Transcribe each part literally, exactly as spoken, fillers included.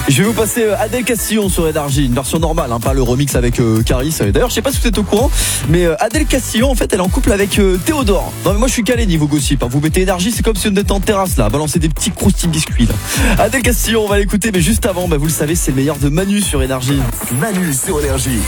Je vais vous passer Adèle Castillon sur Énergie, une version normale, hein, pas le remix avec euh, Caris. D'ailleurs, je sais pas si vous êtes au courant, mais euh, Adèle Castillon, en fait, elle est en couple avec euh, Théodore. Non, mais moi, je suis calé niveau gossip. Hein. Vous mettez Énergie, c'est comme si on était en terrasse là, balancer des petits croustilles biscuits. Là. Adèle Castillon, on va l'écouter, mais juste avant, bah, vous le savez, c'est le meilleur de Manu sur Énergie. Manu sur Énergie.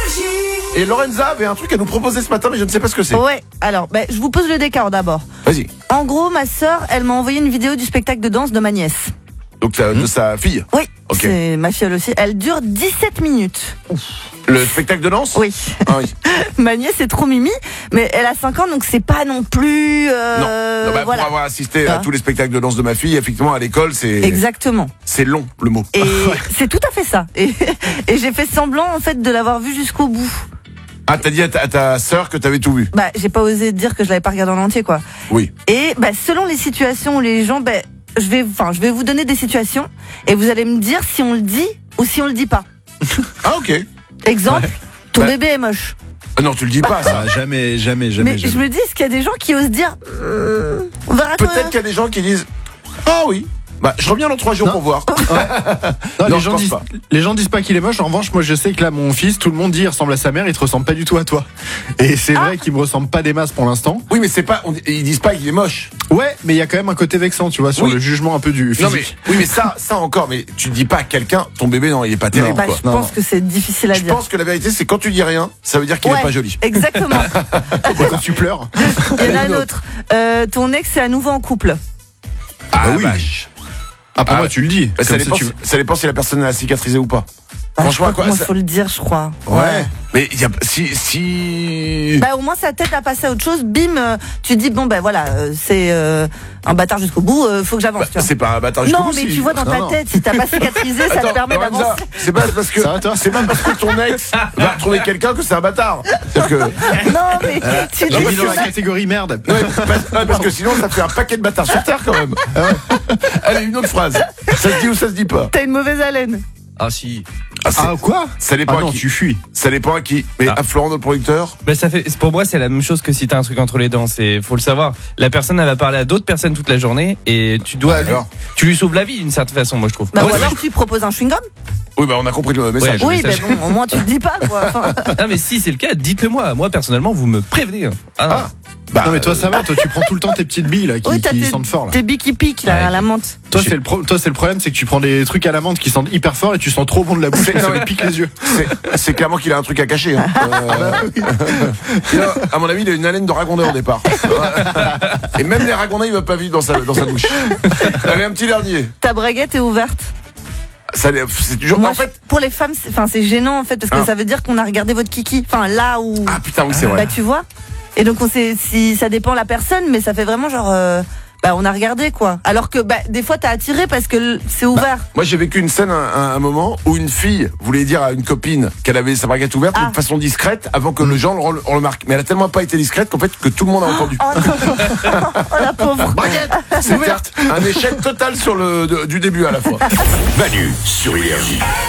Et Lorenza avait un truc à nous proposer ce matin, mais je ne sais pas ce que c'est. Ouais, alors, bah, je vous pose le décor d'abord. Vas-y. En gros, ma sœur, elle m'a envoyé une vidéo du spectacle de danse de ma nièce. Donc ça, de sa fille. Oui, Ok. c'est ma fille elle aussi. Elle dure dix-sept minutes. Le spectacle de danse. Oui. Ah oui. Ma nièce est trop mimi, mais elle a cinq ans, donc c'est pas non plus... Euh, Non. Non, bah, voilà. Pour avoir assisté à Ah. tous les spectacles de danse de ma fille, effectivement, à l'école, c'est Exactement. c'est long le mot. Et c'est tout à fait ça. Et, et j'ai fait semblant en fait de l'avoir vu jusqu'au bout. Ah, t'as dit à ta, à ta sœur que t'avais tout vu. Bah, j'ai pas osé dire que je l'avais pas regardé en entier, quoi. Oui. Et bah, selon les situations où les gens, bah, je vais, enfin, je vais vous donner des situations et vous allez me dire si on le dit ou si on le dit pas. Ah ok. Exemple, ton Bah. bébé est moche. Ah, non, tu le dis pas ça. Ah, jamais, jamais, jamais, Mais jamais. je me dis, est-ce qu'il y a des gens qui osent dire, euh, on verra quand Peut-être qu'il y a des gens qui disent ah oui. Bah, je reviens dans trois jours Non. pour voir. Non, Non, les, je gens pense disent, pas. les gens disent pas qu'il est moche. En revanche, moi, je sais que là, mon fils, tout le monde dit, il ressemble à sa mère, il te ressemble pas du tout à toi. Et c'est Ah. vrai qu'il me ressemble pas des masses pour l'instant. Oui, mais c'est pas. On, ils disent pas qu'il est moche. Ouais, mais il y a quand même un côté vexant, tu vois, sur Oui. le jugement un peu du physique. Non mais oui, mais ça, ça encore. Mais tu dis pas à quelqu'un, ton bébé, non, il est pas terrible Bah, quoi. je Non, pense non. que c'est difficile à Je dire. pense que la vérité, c'est quand tu dis rien, ça veut dire qu'il Ouais, est pas joli. Exactement. Pourquoi quand tu pleures? Il y en a un autre. Euh, ton ex est à nouveau en couple. Ah, bah oui. vache. Après, Ah, moi, tu le dis. Bah, ça, Comme dépend, tu- si- ça dépend si la personne a cicatrisé ou pas. Bah, Franchement, je crois quoi, que moi, ça- faut le dire, je crois. Ouais. Mais il y a, si, si. Bah, au moins, sa tête a passé à autre chose. Bim, euh, tu dis, bon, ben voilà, euh, c'est euh, un bâtard jusqu'au bout, euh, faut que j'avance. Bah, tu vois. c'est pas un bâtard jusqu'au Non, bout, mais si. tu vois dans Non, ta non. tête, si t'as pas cicatrisé, ça te Attends, permet Lorenza, d'avancer. c'est pas parce que Ça va, toi c'est pas parce que ton ex va retrouver quelqu'un que c'est un bâtard. C'est-à-dire que Non, mais tu J'ai dis, mis dans la catégorie merde. ouais, parce, ouais, parce que sinon ça fait un paquet de bâtards sur terre quand même. Allez, une autre phrase. Ça se dit ou ça se dit pas? t'as une mauvaise haleine. Ah si. Ah, c'est- Ah, quoi? ça dépend Ah à non, qui. tu fuis. Ça dépend à qui. Mais Ah. à Florent, notre producteur. Mais ça fait, pour moi, c'est la même chose que si t'as un truc entre les dents. C'est, faut le savoir. La personne, elle va parler à d'autres personnes toute la journée et tu dois, Ouais, alors. tu lui sauves la vie d'une certaine façon, moi je trouve. Bah, Ouais, ou alors ouais. tu proposes un chewing-gum. Oui, bah on a compris le message. Ouais, Oui, mais mais ça, bon, au moins tu le dis pas, quoi. Enfin, Ah mais si c'est le cas, dites-le moi. Moi personnellement, vous me prévenez. Ah, Ah. Bah, Non, mais toi, ça va, toi, tu prends tout le temps tes petites billes, là, qui, oui, t'as qui tes, sentent fort, là. tes billes qui piquent, là, Ouais. à la menthe. Toi, c'est le, pro- toi, c'est le problème, c'est que tu prends des trucs à la menthe qui sentent hyper fort et tu sens trop bon de la bouche et ça me pique les yeux. c'est, c'est clairement qu'il a un truc à cacher. Hein. Euh, il a- à mon avis, il a une haleine de ragondeur au départ. Et même les ragondins, il va pas vivre dans sa, dans sa bouche. Allez, un petit dernier. Ta braguette est ouverte. Ça, c'est toujours. Moi, en fait. je- pour les femmes, c'est, enfin, c'est gênant, en fait, parce que Ah. ça veut dire qu'on a regardé votre kiki. Enfin, là où. Ah putain, oui, c'est vrai. Bah, tu vois. Et donc, on sait si ça dépend la personne, mais ça fait vraiment genre. euh, bah, on a regardé, quoi. Alors que, bah, des fois, t'as attiré parce que l- c'est ouvert. Moi, j'ai vécu une scène, un, un- un moment où une fille voulait dire à une copine qu'elle avait sa braguette ouverte, Ah. mais de façon discrète, avant que le gens le, le remarque. Mais elle a tellement pas été discrète qu'en fait, que tout le monde a entendu. Oh, non. Oh, la pauvre. Braguette, c'est ouverte. Un échec total sur le de- du début à la fois. Manu sur Énergie.